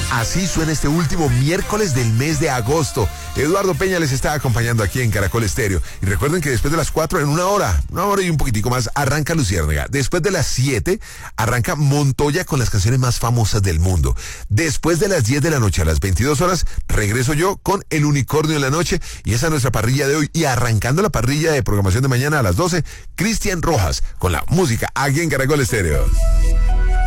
Así suena este último miércoles del mes de agosto. Eduardo Peña les está acompañando aquí en Caracol Estéreo. Y recuerden que después de las 4, en una hora y un poquitico más, arranca Luciérnaga. Después de las 7, arranca Montoya con las canciones más famosas del mundo. Después de las 10 de la noche, a las 22 horas, regreso yo con El Unicornio en la noche. Y esa es nuestra parrilla de hoy. Y arrancando la parrilla de programación de mañana a las 12, Cristian Rojas con la música aquí en Caracol Estéreo.